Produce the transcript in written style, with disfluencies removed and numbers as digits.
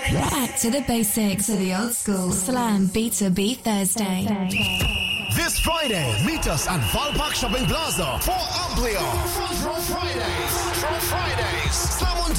Back to the basics, to the old school. Slam B2B Thursday. This Friday, meet us at Valpark Shopping Plaza for Amplia Front Row Friday.